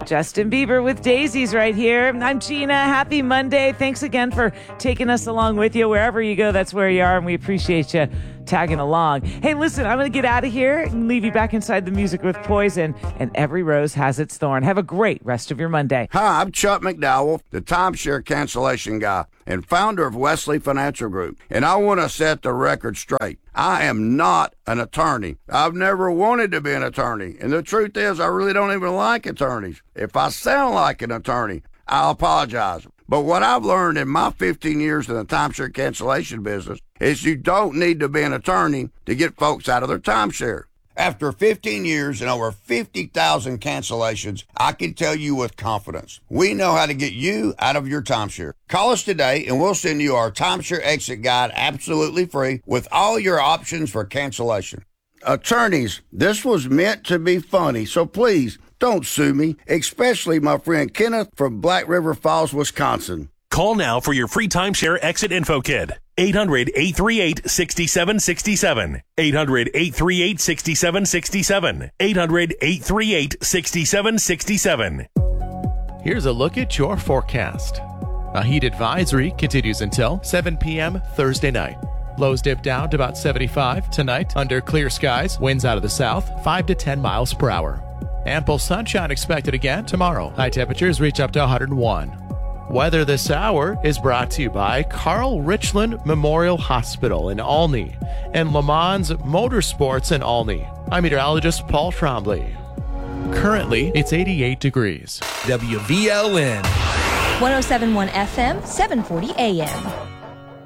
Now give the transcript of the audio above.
Justin Bieber with Daisies right here. I'm Gina. Happy Monday. Thanks again for taking us along with you. Wherever you go, that's where you are, and we appreciate you tagging along. Hey, listen, I'm going to get out of here and leave you back inside the music with Poison, and every rose has its thorn. Have a great rest of your Monday. Hi, I'm Chuck McDowell, the timeshare cancellation guy and founder of Wesley Financial Group, and I want to set the record straight. I am not an attorney. I've never wanted to be an attorney, and the truth is I really don't even like attorneys. If I sound like an attorney, I'll apologize. But what I've learned in my 15 years in the timeshare cancellation business is you don't need to be an attorney to get folks out of their timeshare. After 15 years and over 50,000 cancellations, I can tell you with confidence, we know how to get you out of your timeshare. Call us today and we'll send you our timeshare exit guide absolutely free with all your options for cancellation. Attorneys, this was meant to be funny, so please don't sue me, especially my friend Kenneth from Black River Falls, Wisconsin. Call now for your free timeshare exit info kit. 800-838-6767. 800-838-6767. 800-838-6767. Here's a look at your forecast. A heat advisory continues until 7 p.m. Thursday night. Lows dip down to about 75 tonight under clear skies. Winds out of the south, 5 to 10 miles per hour. Ample sunshine expected again tomorrow. High temperatures reach up to 101. Weather this hour is brought to you by Carl Richland Memorial Hospital in Olney and Le Mans Motorsports in Olney. I'm meteorologist Paul Trombley. Currently, it's 88 degrees. WVLN 107.1 FM, 740 AM.